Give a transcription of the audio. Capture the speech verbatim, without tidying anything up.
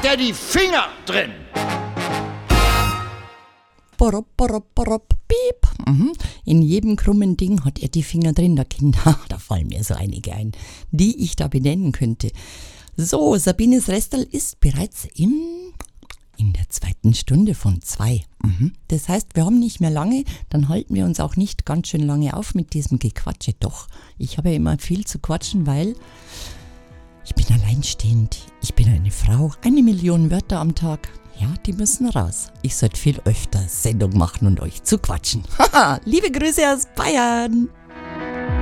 er die Finger drin. Borop, borop, borop, piep. Mhm. In jedem krummen Ding hat er die Finger drin, der Kinder. Da fallen mir so einige ein, die ich da benennen könnte. So, Sabines Restel ist bereits im, in der zweiten Stunde von zwei. Mhm. Das heißt, wir haben nicht mehr lange, dann halten wir uns auch nicht ganz schön lange auf mit diesem Gequatsche. Doch, ich habe ja immer viel zu quatschen, weil ich bin alleinstehend. Ich bin eine Frau, eine Million Wörter am Tag. Ja, die müssen raus. Ich sollte viel öfter Sendung machen und euch zuquatschen. Haha, liebe Grüße aus Bayern.